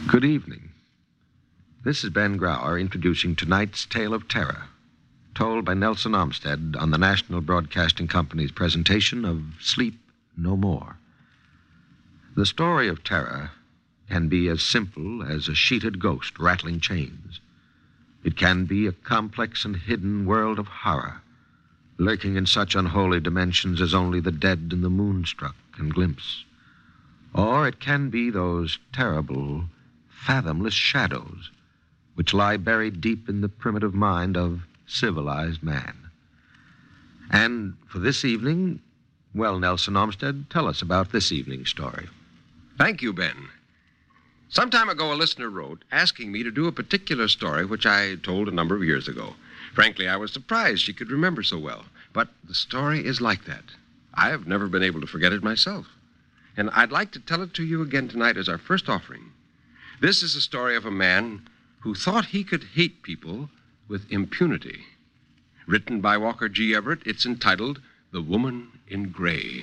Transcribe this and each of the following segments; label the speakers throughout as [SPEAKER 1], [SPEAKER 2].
[SPEAKER 1] Good evening. This is Ben Grauer introducing tonight's tale of terror, told by Nelson Olmsted on the National Broadcasting Company's presentation of Sleep No More. The story of terror can be as simple as a sheeted ghost rattling chains. It can be a complex and hidden world of horror, lurking in such unholy dimensions as only the dead and the moonstruck can glimpse. Or it can be those terrible, fathomless shadows which lie buried deep in the primitive mind of civilized man. And for this evening, well, Nelson Olmsted, tell us about this evening's story.
[SPEAKER 2] Thank you, Ben. Some time ago, a listener wrote asking me to do a particular story which I told a number of years ago. Frankly, I was surprised she could remember so well. But the story is like that. I have never been able to forget it myself. And I'd like to tell it to you again tonight as our first offering. This is a story of a man who thought he could hate people with impunity. Written by Walker G. Everett, it's entitled The Woman in Gray.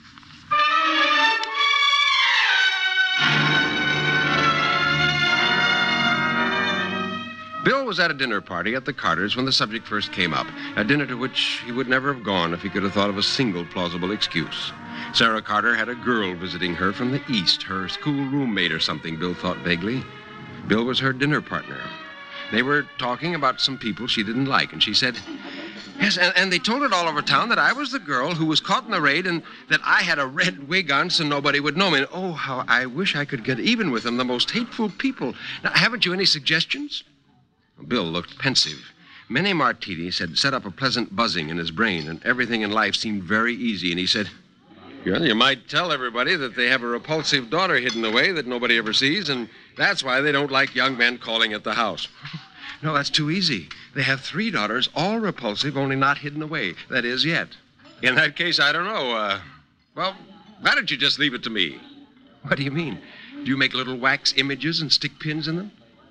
[SPEAKER 2] Bill was at a dinner party at the Carters when the subject first came up, a dinner to which he would never have gone if he could have thought of a single plausible excuse. Sarah Carter had a girl visiting her from the East, her school roommate or something, Bill thought vaguely. Bill was her dinner partner. They were talking about some people she didn't like, and she said, yes, and they told it all over town that I was the girl who was caught in the raid and that I had a red wig on so nobody would know me. And oh, how I wish I could get even with them, the most hateful people. Now, haven't you any suggestions? Bill looked pensive. Many martinis had set up a pleasant buzzing in his brain, and everything in life seemed very easy, and he said, well, you might tell everybody that they have a repulsive daughter hidden away that nobody ever sees, and that's why they don't like young men calling at the house. No, that's too easy. They have 3 daughters, all repulsive, only not hidden away. That is, yet. In that case, I don't know. Well, why don't you just leave it to me? What do you mean? Do you make little wax images and stick pins in them?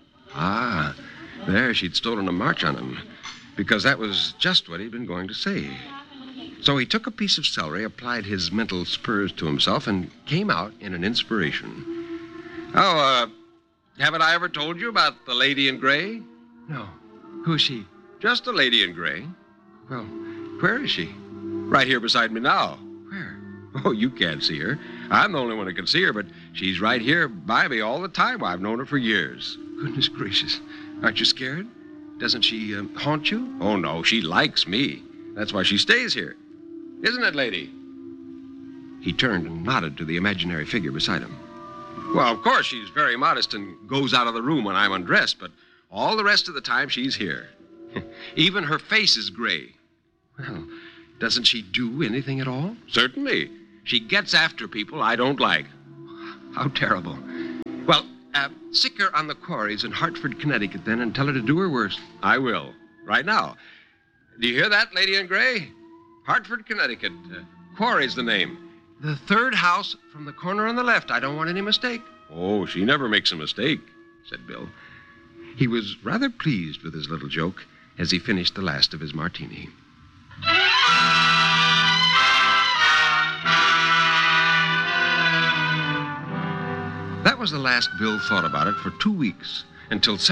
[SPEAKER 2] Ah, there, she'd stolen a march on him, because that was just what he'd been going to say. So he took a piece of celery, applied his mental spurs to himself, and came out in an inspiration. Oh, haven't I ever told you about the lady in gray? No. Who's she? Just a lady in gray. Well, where is she? Right here beside me now. Where? Oh, you can't see her. I'm the only one who can see her, but she's right here by me all the time. I've known her for years. Goodness gracious. Aren't you scared? Doesn't she haunt you? Oh, no, she likes me. That's why she stays here. Isn't it, lady? He turned and nodded to the imaginary figure beside him. Well, of course, she's very modest and goes out of the room when I'm undressed, but all the rest of the time she's here. Even her face is gray. Well, doesn't she do anything at all? Certainly. She gets after people I don't like. How terrible. Well, sick her on the quarries in Hartford, Connecticut, then, and tell her to do her worst. I will. Right now. Do you hear that, lady in gray? Hartford, Connecticut. Quarry's the name. The 3rd house from the corner on the left. I don't want any mistake. Oh, she never makes a mistake, said Bill. He was rather pleased with his little joke as he finished the last of his martini. That was the last Bill thought about it for 2 weeks, until